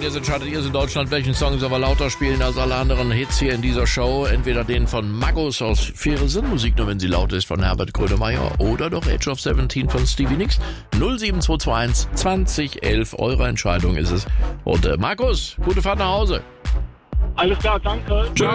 Und jetzt entscheidet ihr in Deutschland, welchen Song soll wir lauter spielen als alle anderen Hits hier in dieser Show. Entweder den von Magus aus Faire Sinn Musik, nur wenn sie laut ist, von Herbert Grönemeyer, oder doch Age of 17 von Stevie Nicks. 07221 2011, eure Entscheidung ist es. Und Markus, gute Fahrt nach Hause. Alles klar, danke. Tschö.